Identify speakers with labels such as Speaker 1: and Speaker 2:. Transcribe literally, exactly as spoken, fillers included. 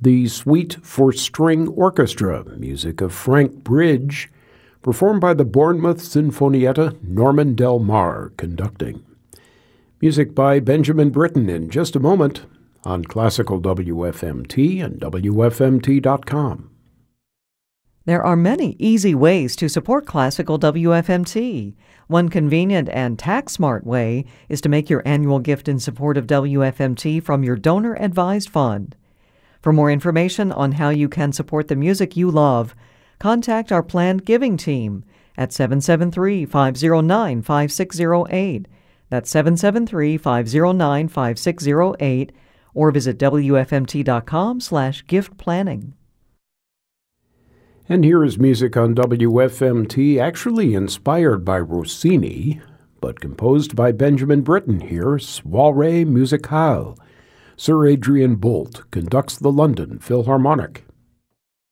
Speaker 1: the Suite for String Orchestra, music of Frank Bridge, performed by the Bournemouth Sinfonietta, Norman Del Mar conducting. Music by Benjamin Britten in just a moment on Classical W F M T and W F M T dot com.
Speaker 2: There are many easy ways to support Classical W F M T. One convenient and tax-smart way is to make your annual gift in support of W F M T from your donor-advised fund. For more information on how you can support the music you love, contact our planned giving team at seven seven three, five zero nine, five six zero eight. That's seven seven three, five zero nine, five six zero eight, or visit W F M T dot com slash gift planning.
Speaker 1: And here is music on W F M T, actually inspired by Rossini, but composed by Benjamin Britten here, Soirée Musicale. Sir Adrian Boult conducts the London Philharmonic.